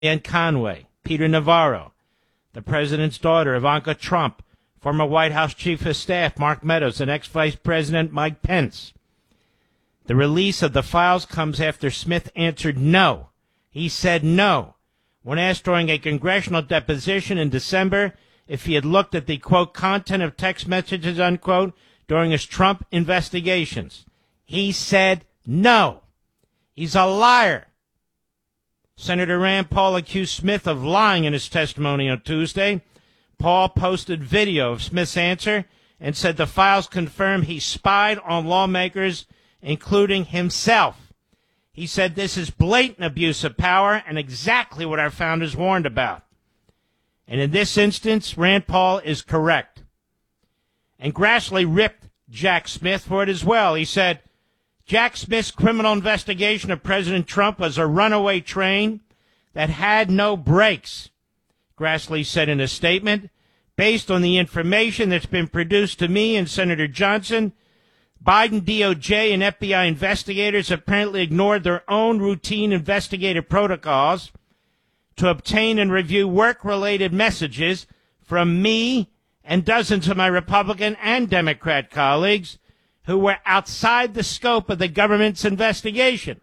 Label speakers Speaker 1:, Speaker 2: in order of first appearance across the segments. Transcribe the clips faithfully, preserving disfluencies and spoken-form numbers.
Speaker 1: Kellyanne Conway, Peter Navarro, the president's daughter, Ivanka Trump, former White House Chief of Staff Mark Meadows, and ex-Vice President Mike Pence. The release of the files comes after Smith answered no. He said no when asked during a congressional deposition in December if he had looked at the, quote, content of text messages, unquote, during his Trump investigations. He said no. He's a liar. Senator Rand Paul accused Smith of lying in his testimony on Tuesday. Paul posted video of Smith's answer and said the files confirm he spied on lawmakers, including himself. He said this is blatant abuse of power and exactly what our founders warned about. And in this instance, Rand Paul is correct. And Grassley ripped Jack Smith for it as well. He said, Jack Smith's criminal investigation of President Trump was a runaway train that had no brakes. Grassley said in a statement, based on the information that's been produced to me and Senator Johnson, Biden D O J and F B I investigators apparently ignored their own routine investigative protocols to obtain and review work-related messages from me and dozens of my Republican and Democrat colleagues who were outside the scope of the government's investigation.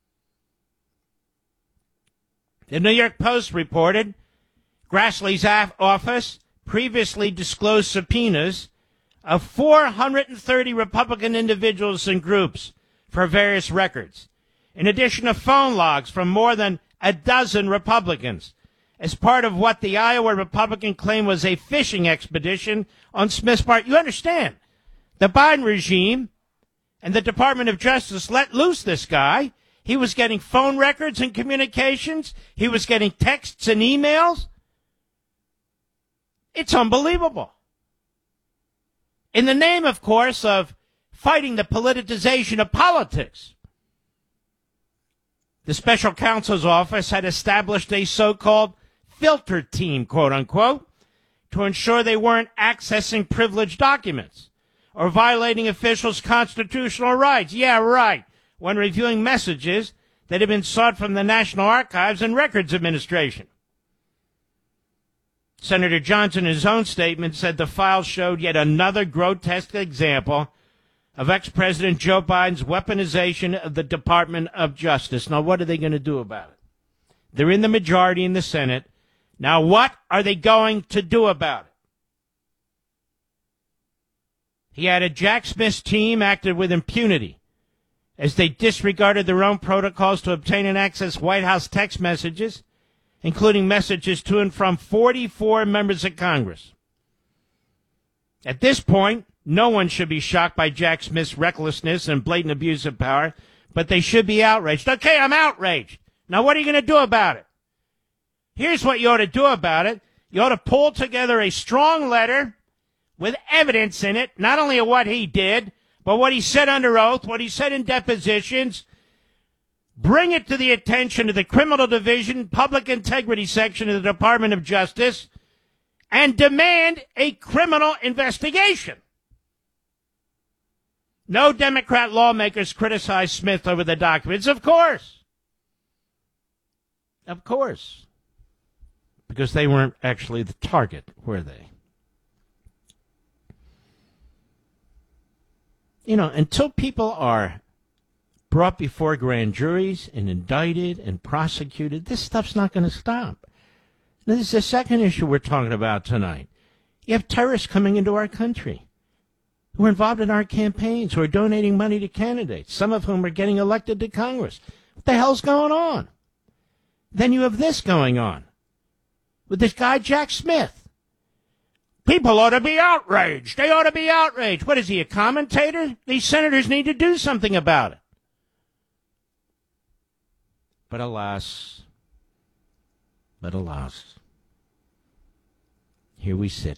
Speaker 1: The New York Post reported Grassley's office previously disclosed subpoenas of four hundred thirty Republican individuals and groups for various records, in addition to phone logs from more than a dozen Republicans, as part of what the Iowa Republican claimed was a fishing expedition on Smith's part. You understand, the Biden regime and the Department of Justice let loose this guy. He was getting phone records and communications. He was getting texts and emails. It's unbelievable. In the name, of course, of fighting the politicization of politics. The special counsel's office had established a so-called filter team, quote unquote, to ensure they weren't accessing privileged documents or violating officials' constitutional rights. Yeah, right. When reviewing messages that had been sought from the National Archives and Records Administration. Senator Johnson, in his own statement, said the files showed yet another grotesque example of ex-President Joe Biden's weaponization of the Department of Justice. Now, what are they going to do about it? They're in the majority in the Senate. Now, what are they going to do about it? He added, Jack Smith's team acted with impunity as they disregarded their own protocols to obtain and access White House text messages, including messages to and from forty-four members of Congress. At this point, no one should be shocked by Jack Smith's recklessness and blatant abuse of power, but they should be outraged. Okay, I'm outraged. Now, what are you going to do about it? Here's what you ought to do about it. You ought to pull together a strong letter with evidence in it, not only of what he did, but what he said under oath, what he said in depositions. Bring it to the attention of the Criminal Division, Public Integrity Section of the Department of Justice, and demand a criminal investigation. No Democrat lawmakers criticized Smith over the documents, of course. Of course. Because they weren't actually the target, were they? You know, until people are brought before grand juries and indicted and prosecuted, this stuff's not going to stop. Now, this is the second issue we're talking about tonight. You have terrorists coming into our country who are involved in our campaigns, who are donating money to candidates, some of whom are getting elected to Congress. What the hell's going on? Then you have this going on with this guy, Jack Smith. People ought to be outraged. They ought to be outraged. What is he, a commentator? These senators need to do something about it. But alas, but alas, here we sit.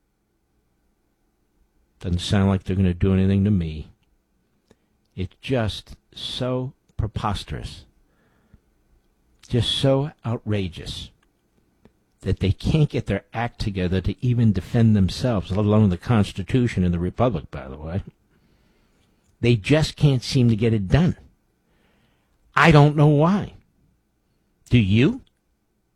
Speaker 1: Doesn't sound like they're going to do anything to me. It's just so preposterous, just so outrageous that they can't get their act together to even defend themselves, let alone the Constitution and the Republic, by the way. They just can't seem to get it done. I don't know why. Do you?